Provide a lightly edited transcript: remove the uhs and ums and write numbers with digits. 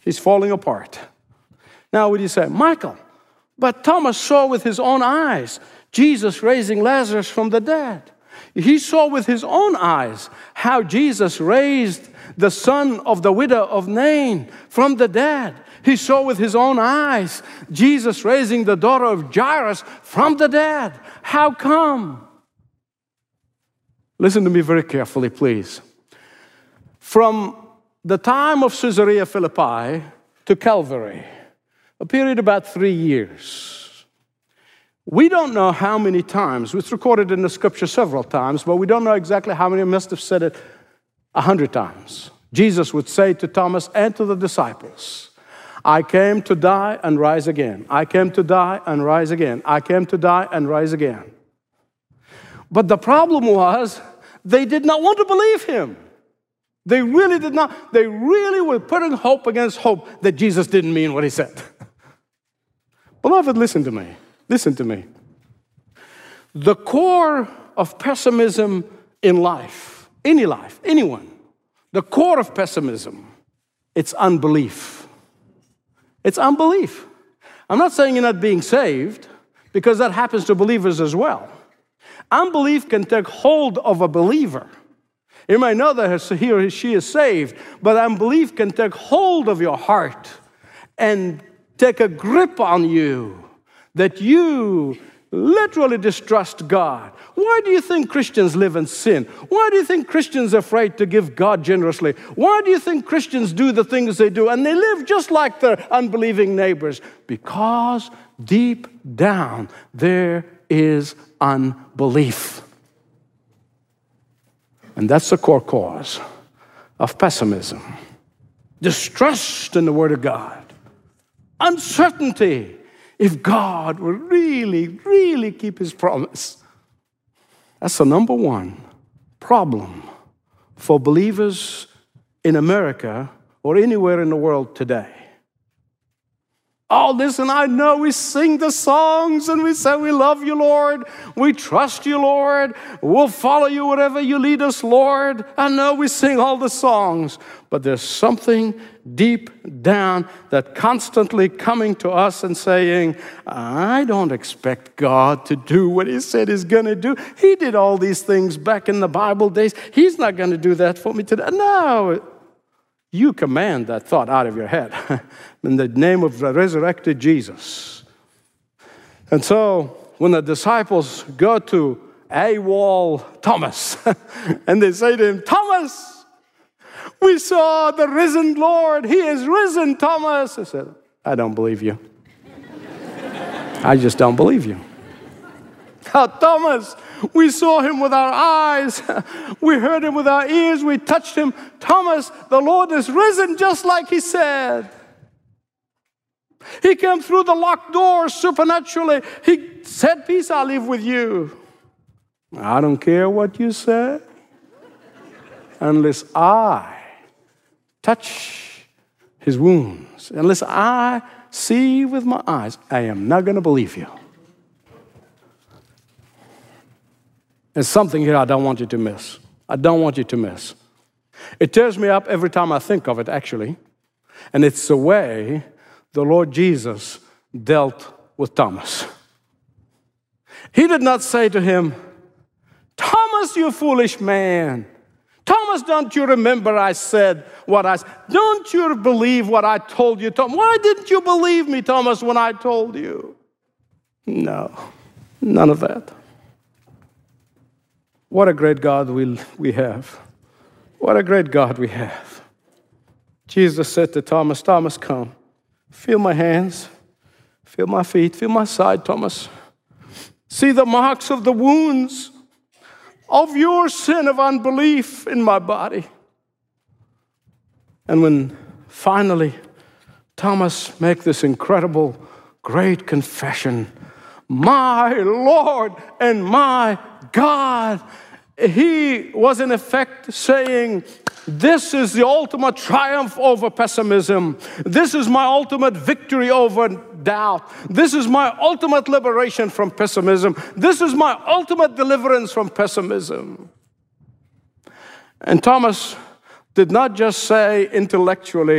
He's falling apart. Now, would you say, Michael, but Thomas saw with his own eyes Jesus raising Lazarus from the dead. He saw with his own eyes how Jesus raised the son of the widow of Nain from the dead. He saw with his own eyes Jesus raising the daughter of Jairus from the dead. How come? Listen to me very carefully, please. From the time of Caesarea Philippi to Calvary, a period about 3 years. We don't know how many times. It's recorded in the scripture several times, but we don't know exactly how many. Must have said it 100 times. Jesus would say to Thomas and to the disciples, I came to die and rise again. I came to die and rise again. I came to die and rise again. But the problem was, they did not want to believe him. They really did not. They really were putting hope against hope that Jesus didn't mean what he said. Beloved, listen to me. Listen to me. The core of pessimism in life, any life, anyone, the core of pessimism, it's unbelief. It's unbelief. I'm not saying you're not being saved, because that happens to believers as well. Unbelief can take hold of a believer. You may know that he or she is saved, but unbelief can take hold of your heart and take a grip on you that you literally distrust God. Why do you think Christians live in sin? Why do you think Christians are afraid to give God generously? Why do you think Christians do the things they do and they live just like their unbelieving neighbors? Because deep down there is unbelief. And that's the core cause of pessimism. Distrust in the Word of God. Uncertainty if God will really, really keep his promise. That's the number one problem for believers in America or anywhere in the world today. Oh, listen, I know we sing the songs and we say, we love you, Lord. We trust you, Lord. We'll follow you wherever you lead us, Lord. I know we sing all the songs, but there's something deep down that constantly coming to us and saying, I don't expect God to do what he said he's going to do. He did all these things back in the Bible days. He's not going to do that for me today. No. You command that thought out of your head in the name of the resurrected Jesus. And so when the disciples go to AWOL Thomas and they say to him, Thomas, we saw the risen Lord. He is risen, Thomas. I said, I don't believe you. I just don't believe you. Oh, Thomas, we saw him with our eyes. We heard him with our ears. We touched him. Thomas, the Lord is risen just like he said. He came through the locked doors supernaturally. He said, peace I leave with you. I don't care what you say unless I touch his wounds. Unless I see with my eyes, I am not going to believe you. There's something here I don't want you to miss. I don't want you to miss. It tears me up every time I think of it, actually. And it's the way the Lord Jesus dealt with Thomas. He did not say to him, Thomas, you foolish man. Thomas, don't you remember I said what I said? Don't you believe what I told you, Thomas? Why didn't you believe me, Thomas, when I told you? No, none of that. What a great God we have. What a great God we have. Jesus said to Thomas, Thomas, come. Feel my hands. Feel my feet. Feel my side, Thomas. See the marks of the wounds of your sin of unbelief in my body. And when finally Thomas makes this incredible, great confession, my Lord and my God, he was in effect saying, this is the ultimate triumph over pessimism. This is my ultimate victory over doubt. This is my ultimate liberation from pessimism. This is my ultimate deliverance from pessimism. And Thomas did not just say intellectually,